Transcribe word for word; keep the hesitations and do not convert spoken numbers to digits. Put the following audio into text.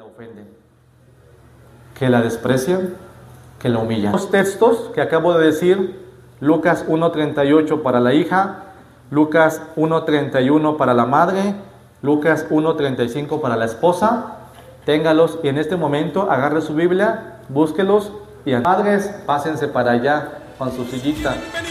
ofenden, que la desprecian, que la humillan. Los textos que acabo de decir, Lucas uno treinta y ocho para la hija, Lucas uno treinta y uno para la madre, Lucas uno treinta y cinco para la esposa, téngalos y en este momento agarre su Biblia, búsquelos y padres, pásense para allá con su sillita.